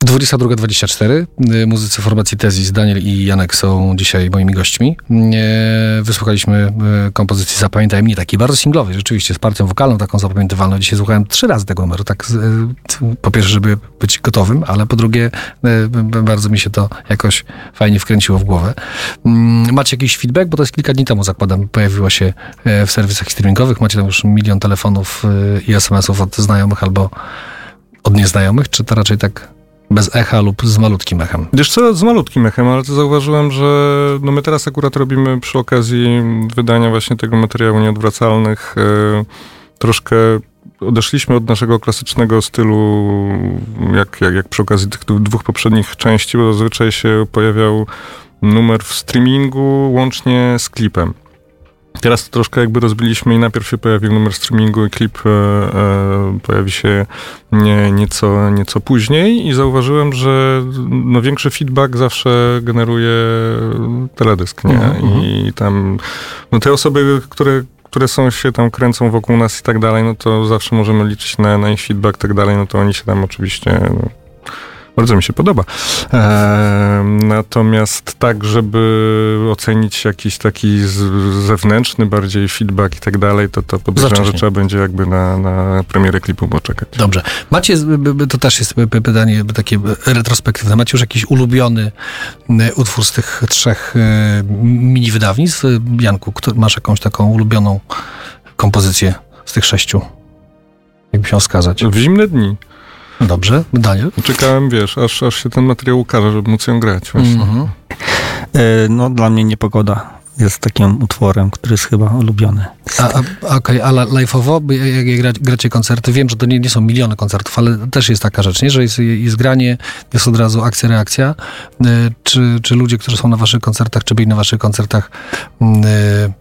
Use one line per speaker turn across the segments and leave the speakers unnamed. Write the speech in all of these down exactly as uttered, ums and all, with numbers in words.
dwudziesta druga dwadzieścia cztery. Muzycy formacji Tezis, Daniel i Janek są dzisiaj moimi gośćmi. Wysłuchaliśmy kompozycji Zapamiętaj mnie, takiej bardzo singlowej, rzeczywiście z partią wokalną, taką zapamiętywalną. Dzisiaj słuchałem trzy razy tego numeru, tak po pierwsze, żeby być gotowym, ale po drugie bardzo mi się to jakoś fajnie wkręciło w głowę. Macie jakiś feedback? Bo to jest kilka dni temu, zakładam, pojawiła się w serwisach streamingowych. Macie tam już milion telefonów i es em esów od znajomych albo od nieznajomych, czy to raczej tak bez echa lub z malutkim echem?
Wiesz co, z malutkim echem, ale to zauważyłem, że no my teraz akurat robimy przy okazji wydania właśnie tego materiału Nieodwracalnych yy, troszkę odeszliśmy od naszego klasycznego stylu, jak, jak, jak przy okazji tych dwóch poprzednich części, bo zazwyczaj się pojawiał numer w streamingu łącznie z klipem. Teraz to troszkę jakby rozbiliśmy i najpierw się pojawił numer streamingu i klip e, e, pojawi się nie, nieco, nieco później i zauważyłem, że no, większy feedback zawsze generuje teledysk, nie? Mm-hmm. I tam no, te osoby, które które są się tam kręcą wokół nas i tak dalej, no to zawsze możemy liczyć na, na ich feedback i tak dalej, no to oni się tam oczywiście... No, bardzo mi się podoba. E, natomiast tak, żeby ocenić jakiś taki z, zewnętrzny bardziej feedback i tak dalej, to, to podejrzewam, że trzeba będzie jakby na, na premierę klipu poczekać.
Dobrze. Macie, to też jest pytanie takie retrospektywne, macie już jakiś ulubiony utwór z tych trzech mini wydawnictw? Janku, masz jakąś taką ulubioną kompozycję z tych sześciu? Jakby się wskazać?
W zimne dni.
Dobrze, Daniel?
Czekałem, wiesz, aż, aż się ten materiał ukaże, żeby móc ją grać.
Mm-hmm. E, no, dla mnie Niepogoda jest takim utworem, który jest chyba ulubiony.
A, a, Okej, okay, ale live'owo, jak, jak gra, gracie koncerty, wiem, że to nie, nie są miliony koncertów, ale też jest taka rzecz, nie? Że jest, jest granie, jest od razu akcja, reakcja. E, czy, czy ludzie, którzy są na waszych koncertach, czy byli na waszych koncertach, e,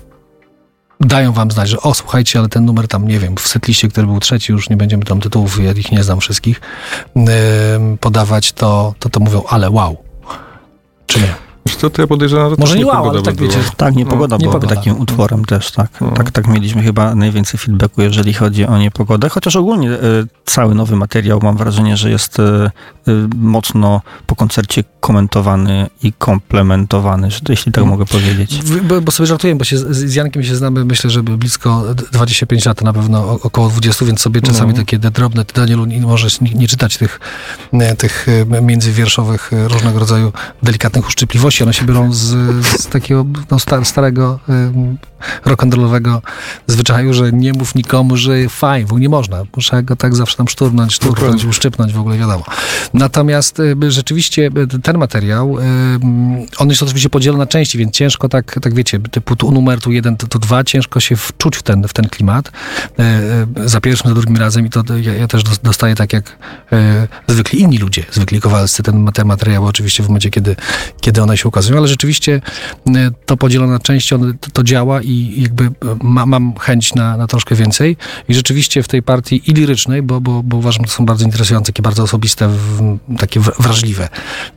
dają wam znać, że o, słuchajcie, ale ten numer tam, nie wiem, w setliście, który był trzeci, już nie będziemy tam tytułów, ja ich nie znam wszystkich, yy, podawać, to, to to mówią, ale wow. Czy nie?
Wiesz co, to ja podejrzewam, że
może nie wow, ale
by
tak wiecie.
Tak, Niepogoda no, byłaby niepogoda. Takim utworem no. też, tak. No. tak. Tak mieliśmy chyba najwięcej feedbacku, jeżeli chodzi o Niepogodę, chociaż ogólnie e, cały nowy materiał, mam wrażenie, że jest e, e, mocno po koncercie komentowany i komplementowany, że to, jeśli tak mogę powiedzieć.
Bo, bo sobie żartuję, bo się z, z Jankiem się znamy, myślę, że blisko dwadzieścia pięć lat, na pewno około dwadzieścia, więc sobie czasami no. takie drobne, ty, Danielu, nie możesz nie, nie czytać tych, tych międzywierszowych różnego rodzaju delikatnych uszczypliwości. One się biorą z, z takiego no, starego um, rock'n'rollowego zwyczaju, że nie mów nikomu, że fajnie, bo nie można. Muszę go tak zawsze tam szturnąć, szturchnąć, uszczypnąć, w ogóle wiadomo. Natomiast y, rzeczywiście ten materiał, y, on jest oczywiście podzielony na części, więc ciężko tak, tak wiecie, typu tu numer, tu jeden, tu, tu dwa, ciężko się wczuć w ten, w ten klimat. Y, y, za pierwszym, za drugim razem i to ja, ja też dostaję tak jak y, zwykli inni ludzie, zwykli kowalscy, ten, te materiały oczywiście w momencie, kiedy, kiedy one się ukazują, ale rzeczywiście to podzielone na części, on, to, to działa i jakby ma, mam chęć na, na troszkę więcej. I rzeczywiście w tej partii i lirycznej, bo, bo, bo uważam, że to są bardzo interesujące, takie bardzo osobiste, w, takie wrażliwe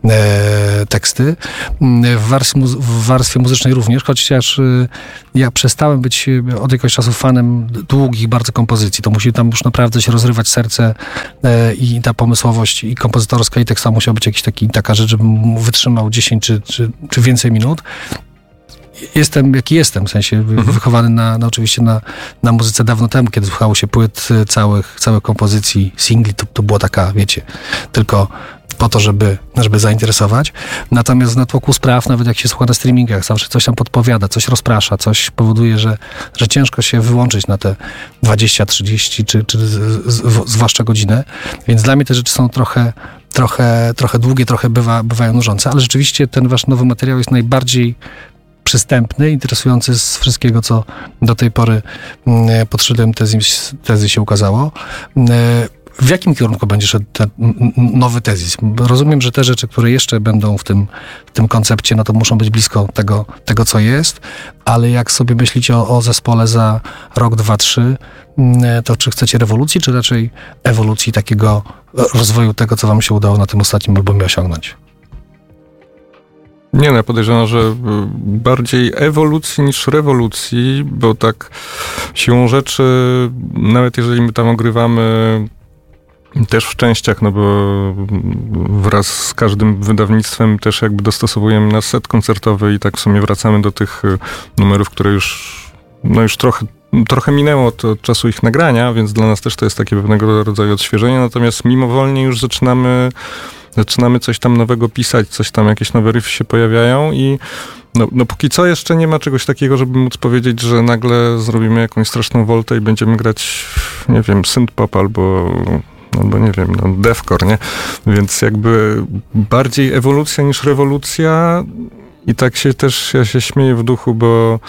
e, teksty. W warstwie, w warstwie muzycznej również, chociaż e, ja przestałem być od jakiegoś czasu fanem długich bardzo kompozycji. To musi tam już naprawdę się rozrywać serce e, i ta pomysłowość i kompozytorska i teksta musiała być jakiś taki, taka rzecz, żebym wytrzymał dziesięć czy, czy, czy więcej minut. Jestem, jaki jestem, w sensie mhm. wychowany na, na oczywiście na, na muzyce dawno temu, kiedy słuchało się płyt całych, całych kompozycji, singli, to, to była taka, wiecie, tylko po to, żeby, żeby zainteresować. Natomiast w natłoku spraw, nawet jak się słucha na streamingach, zawsze coś tam podpowiada, coś rozprasza, coś powoduje, że, że ciężko się wyłączyć na te dwadzieścia, trzydzieści czy, czy z, z, zwłaszcza godzinę. Więc dla mnie te rzeczy są trochę, trochę, trochę długie, trochę bywa, bywają nużące, ale rzeczywiście ten wasz nowy materiał jest najbardziej przystępny, interesujący z wszystkiego, co do tej pory mm, pod szyldem tezy, tezy się ukazało. W jakim kierunku będzie szedł ten nowy tezis? Rozumiem, że te rzeczy, które jeszcze będą w tym, w tym koncepcie, no to muszą być blisko tego, tego co jest, ale jak sobie myślicie o, o zespole za rok, dwa, trzy, to czy chcecie rewolucji, czy raczej ewolucji, takiego rozwoju tego, co wam się udało na tym ostatnim albumie osiągnąć?
Nie, no ja podejrzewam, że bardziej ewolucji niż rewolucji, bo tak siłą rzeczy, nawet jeżeli my tam ogrywamy Też w częściach, no bo wraz z każdym wydawnictwem też jakby dostosowujemy nasz set koncertowy i tak w sumie wracamy do tych numerów, które już, no już trochę, trochę minęło od, od czasu ich nagrania, więc dla nas też to jest takie pewnego rodzaju odświeżenie, natomiast mimowolnie już zaczynamy, zaczynamy coś tam nowego pisać, coś tam, jakieś nowe riffy się pojawiają i no, no póki co jeszcze nie ma czegoś takiego, żeby móc powiedzieć, że nagle zrobimy jakąś straszną woltę i będziemy grać, nie wiem, synth-pop albo... albo nie wiem, no deathcore, nie? Więc jakby bardziej ewolucja niż rewolucja i tak się też, ja się śmieję w duchu, bo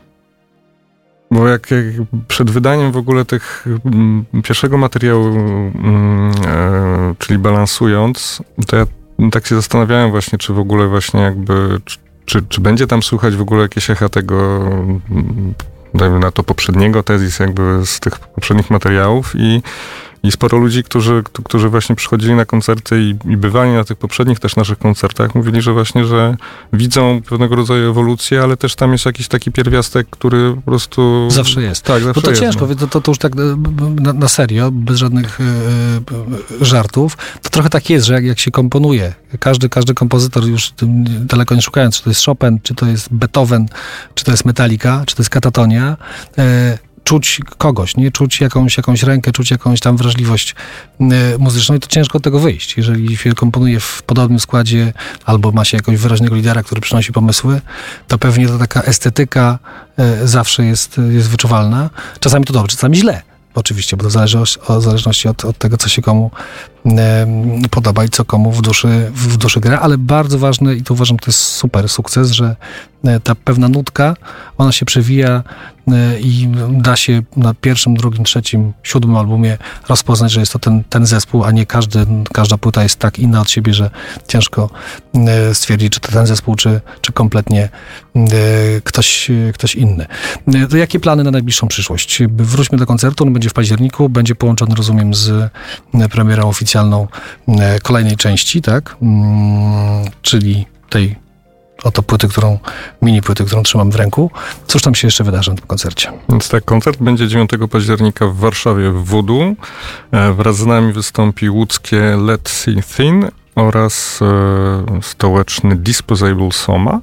bo jak, jak przed wydaniem w ogóle tych m, pierwszego materiału, m, e, czyli Balansując, to ja tak się zastanawiałem właśnie, czy w ogóle właśnie jakby, czy, czy, czy będzie tam słychać w ogóle jakieś echa tego, dajmy na to poprzedniego tezis jakby z tych poprzednich materiałów i I sporo ludzi, którzy, którzy właśnie przychodzili na koncerty i, i bywali na tych poprzednich też naszych koncertach, mówili, że właśnie, że widzą pewnego rodzaju ewolucję, ale też tam jest jakiś taki pierwiastek, który po prostu...
Zawsze jest.
Tak, zawsze
Bo to
jest,
ciężko,
no.
to, to, to już tak na, na serio, bez żadnych y, żartów. To trochę tak jest, że jak, jak się komponuje, każdy, każdy kompozytor już tym daleko nie szukając, czy to jest Chopin, czy to jest Beethoven, czy to jest Metallica, czy to jest Katatonia, y, czuć kogoś, nie? Czuć jakąś, jakąś rękę, czuć jakąś tam wrażliwość y, muzyczną i to ciężko od tego wyjść. Jeżeli się komponuje w podobnym składzie albo ma się jakiegoś wyraźnego lidera, który przynosi pomysły, to pewnie ta taka estetyka y, zawsze jest, jest wyczuwalna. Czasami to dobrze, czasami źle. Oczywiście, bo to zależy o, o zależności od, od tego, co się komu e, podoba i co komu w duszy, w duszy gra, ale bardzo ważne i to uważam, to jest super sukces, że e, ta pewna nutka, ona się przewija e, i da się na pierwszym, drugim, trzecim, siódmym albumie rozpoznać, że jest to ten, ten zespół, a nie każdy, każda płyta jest tak inna od siebie, że ciężko e, stwierdzić, czy to ten zespół, czy, czy kompletnie e, ktoś, ktoś inny. E, to jakie plany na najbliższą przyszłość? Wróćmy do koncertu, on będzie w październiku, będzie połączony, rozumiem, z premierą oficjalną kolejnej części, tak? Czyli tej oto płyty, którą, mini płyty, którą trzymam w ręku. Cóż tam się jeszcze wydarzy na tym koncercie?
Więc tak, koncert będzie dziewiątego października w Warszawie w Voodoo. Wraz z nami wystąpi łódzkie Let's See Thin oraz e, stołeczny Disposable Soma.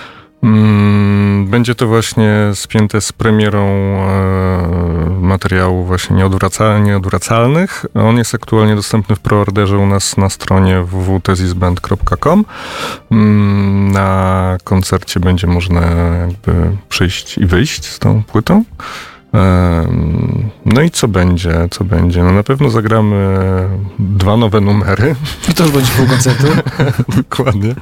Będzie to właśnie spięte z premierą e, materiału właśnie nieodwraca, nieodwracalnych. On jest aktualnie dostępny w preorderze u nas na stronie w w w kropka tezisband kropka com. Na koncercie będzie można jakby przyjść i wyjść z tą płytą. E, no i co będzie? Co będzie? No na pewno zagramy dwa nowe numery.
I to już będzie pół koncertu.
Dokładnie.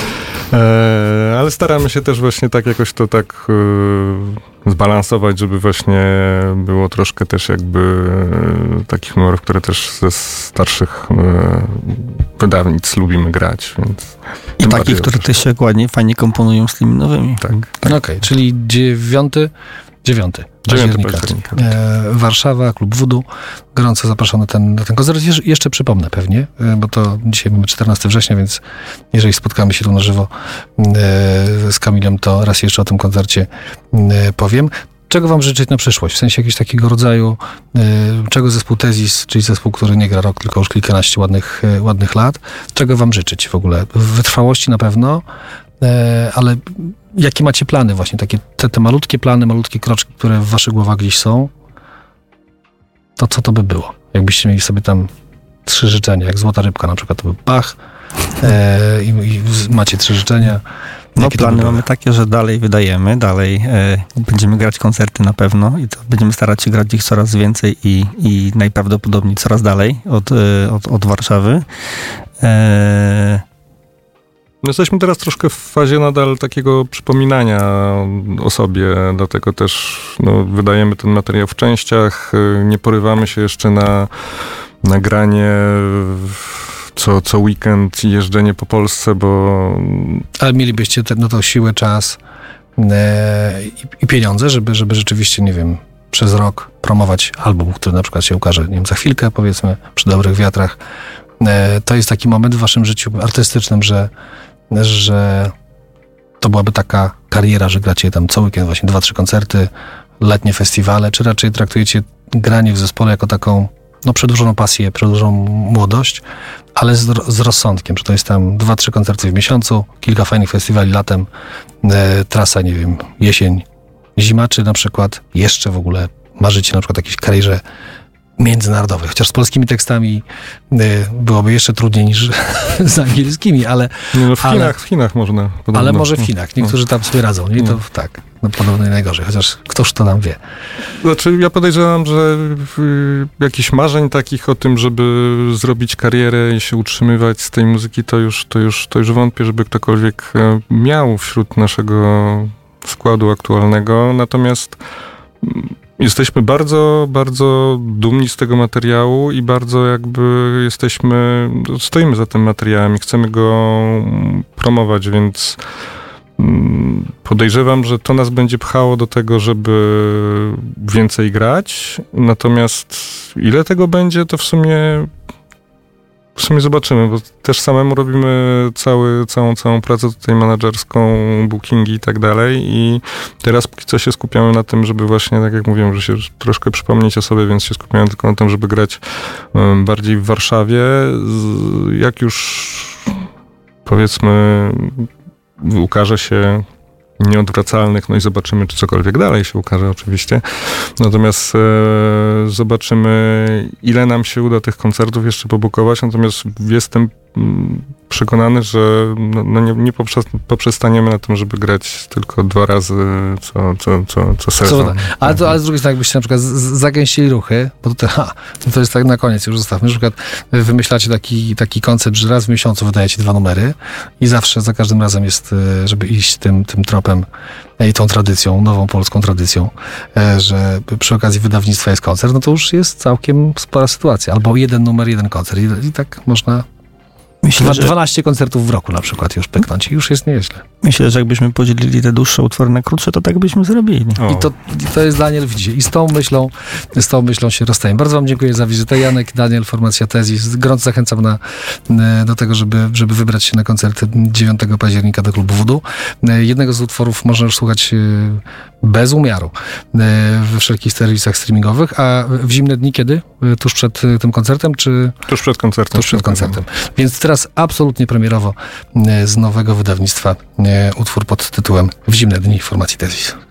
E, ale staramy się też właśnie tak jakoś to tak e, zbalansować, żeby właśnie było troszkę też jakby e, takich numerów, które też ze starszych e, wydawnic lubimy grać. Więc
I takich, które też się ładnie, fajnie komponują z tymi nowymi.
Tak. tak.
Okej, okay, czyli dziewiąty, dziewiąty.
dziewiątego października.
E, Warszawa, Klub Voodoo. Gorąco zapraszony ten, ten koncert. Jesz, jeszcze przypomnę pewnie, e, bo to dzisiaj mamy czternastego września, więc jeżeli spotkamy się tu na żywo e, z Kamilem, to raz jeszcze o tym koncercie e, powiem. Czego wam życzyć na przyszłość? W sensie jakiegoś takiego rodzaju, e, czego zespół Tezis, czyli zespół, który nie gra rok, tylko już kilkanaście ładnych, e, ładnych lat. Czego wam życzyć w ogóle? Wytrwałości na pewno, e, ale jakie macie plany właśnie, takie te, te malutkie plany, malutkie kroczki, które w waszych głowach gdzieś są, to co to by było? Jakbyście mieli sobie tam trzy życzenia, jak Złota Rybka na przykład, to by Bach e, i, i macie trzy życzenia.
No
Jakie
plany mamy takie, że dalej wydajemy, dalej e, będziemy grać koncerty na pewno i to będziemy starać się grać ich coraz więcej i, i najprawdopodobniej coraz dalej od, e, od, od Warszawy. E,
Jesteśmy teraz troszkę w fazie nadal takiego przypominania o sobie, dlatego też no, wydajemy ten materiał w częściach, nie porywamy się jeszcze na nagranie co, co weekend i jeżdżenie po Polsce, bo...
Ale mielibyście te, no to siłę, czas e, i, i pieniądze, żeby, żeby rzeczywiście, nie wiem, przez rok promować album, który na przykład się ukaże, nie wiem, za chwilkę, powiedzmy, przy dobrych wiatrach. E, to jest taki moment w waszym życiu artystycznym, że że to byłaby taka kariera, że gracie tam co weekend właśnie dwa, trzy koncerty, letnie festiwale, czy raczej traktujecie granie w zespole jako taką no, przedłużoną pasję, przedłużoną młodość, ale z, z rozsądkiem, że to jest tam dwa, trzy koncerty w miesiącu, kilka fajnych festiwali latem, e, trasa, nie wiem, jesień, zima, czy na przykład jeszcze w ogóle marzycie na przykład o jakiejś karierze międzynarodowej, chociaż z polskimi tekstami y, byłoby jeszcze trudniej niż z angielskimi, ale...
Nie, no w,
ale,
Chinach, w Chinach można. Podobno.
Ale może w Chinach. Niektórzy tam sobie radzą. Nie? To tak, no podobno nie najgorzej, chociaż ktoż to nam wie.
Znaczy, ja podejrzewam, że y, jakichś marzeń takich o tym, żeby zrobić karierę i się utrzymywać z tej muzyki, to już, to już, to już wątpię, żeby ktokolwiek miał wśród naszego składu aktualnego. Natomiast jesteśmy bardzo, bardzo dumni z tego materiału i bardzo jakby jesteśmy, stoimy za tym materiałem i chcemy go promować, więc podejrzewam, że to nas będzie pchało do tego, żeby więcej grać. Natomiast ile tego będzie, to w sumie w sumie zobaczymy, bo też samemu robimy cały, całą, całą pracę tutaj menadżerską, bookingi i tak dalej i teraz póki co się skupiamy na tym, żeby właśnie, tak jak mówiłem, że się troszkę przypomnieć o sobie, więc się skupiamy tylko na tym, żeby grać um, bardziej w Warszawie. Jak już powiedzmy ukaże się Nieodwracalnych, no i zobaczymy, czy cokolwiek dalej się ukaże oczywiście. Natomiast e, zobaczymy, ile nam się uda tych koncertów jeszcze pobukować, natomiast jestem m, przekonany, że no, no nie, nie poprzez, poprzestaniemy na tym, żeby grać tylko dwa razy co, co, co, co sezon. Co,
ale, to, ale z drugiej strony, jakbyście na przykład zagęścili ruchy, bo to, ha, to jest tak na koniec, już zostawmy, na przykład wymyślacie taki, taki koncept, że raz w miesiącu wydajecie dwa numery i zawsze, za każdym razem jest, żeby iść tym, tym tropem i tą tradycją, nową polską tradycją, że przy okazji wydawnictwa jest koncert, no to już jest całkiem spora sytuacja. Albo jeden numer, jeden koncert i, i tak można Myślę, że dwanaście koncertów w roku na przykład już pyknąć i już jest nieźle.
Myślę, że jakbyśmy podzielili te dłuższe utwory na krótsze, to tak byśmy zrobili.
O. I to, to jest Daniel, widzicie, i z tą myślą, z tą myślą się rozstajemy. Bardzo wam dziękuję za wizytę. Janek, Daniel, Formacja Tezis. Gorąco zachęcam na, do tego, żeby, żeby wybrać się na koncerty dziewiątego października do klubu Voodoo. Jednego z utworów można już słuchać bez umiaru we wszelkich serwisach streamingowych, a w zimne dni kiedy? Tuż przed tym koncertem, czy...
Tuż przed koncertem.
Tuż przed koncertem. Więc teraz absolutnie premierowo z nowego wydawnictwa utwór pod tytułem W zimne dni Formacji Tezis.